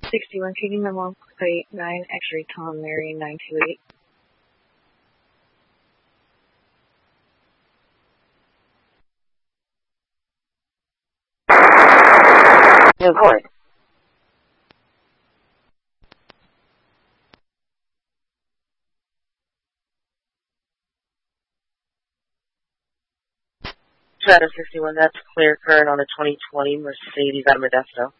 61, Keating Memo, Plate 9, X-ray Tom Mary 928. Avoid. Shadow 61, that's clear current on a 2020 Mercedes out of Modesto.